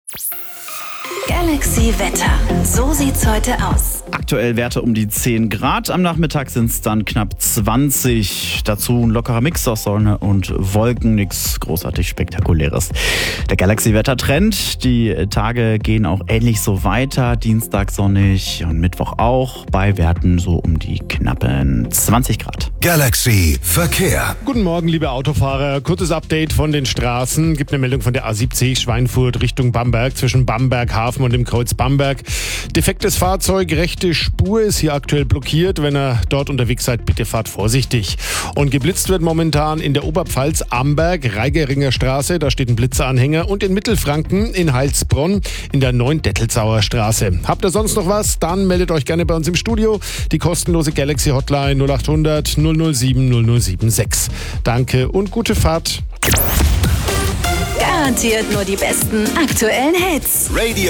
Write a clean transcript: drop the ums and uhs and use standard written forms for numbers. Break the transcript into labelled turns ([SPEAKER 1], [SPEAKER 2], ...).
[SPEAKER 1] Galaxy Wetter. So sieht's heute aus.
[SPEAKER 2] Aktuell Werte um die 10 Grad. Am Nachmittag sind es dann knapp 20. Dazu ein lockerer Mix aus Sonne und Wolken. Nichts großartig Spektakuläres. Der Galaxy-Wetter-Trend. Die Tage gehen auch ähnlich so weiter. Dienstag sonnig und Mittwoch auch. Bei Werten so um die knappen 20 Grad.
[SPEAKER 3] Galaxy Verkehr.
[SPEAKER 4] Guten Morgen, liebe Autofahrer. Kurzes Update von den Straßen. Gibt eine Meldung von der A70 Schweinfurt Richtung Bamberg, zwischen Bamberg Hafen und dem Kreuz Bamberg. Defektes Fahrzeug, rechte Spur ist hier aktuell blockiert. Wenn ihr dort unterwegs seid, bitte fahrt vorsichtig. Und geblitzt wird momentan in der Oberpfalz Amberg, Reigeringer Straße, da steht ein Blitzeranhänger. Und in Mittelfranken in Heilsbronn in der 9 Dettelzauer Straße. Habt ihr sonst noch was? Dann meldet euch gerne bei uns im Studio. Die kostenlose Galaxy Hotline 0800 007 076. Danke und gute Fahrt.
[SPEAKER 1] Garantiert nur die besten aktuellen Hits.
[SPEAKER 3] Radio